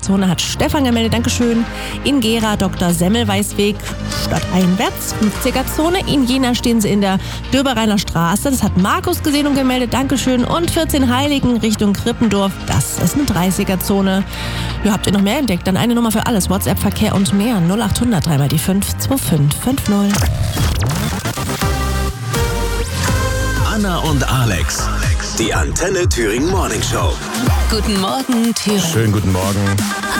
40er-Zone hat Stefan gemeldet, Dankeschön. In Gera Dr. Semmelweisweg stadteinwärts, 50er-Zone. In Jena stehen sie in der Döbereiner Straße, das hat Markus gesehen und gemeldet, Dankeschön. Und 14 Heiligen Richtung Krippendorf, das ist eine 30er-Zone. Ja, habt ihr noch mehr entdeckt? Dann eine Nummer für alles, WhatsApp, Verkehr und mehr, 0800 3 mal die 5 2550. Anna und Alex, die Antenne Thüringen Morning Show. Guten Morgen, Thüringen. Schönen guten Morgen.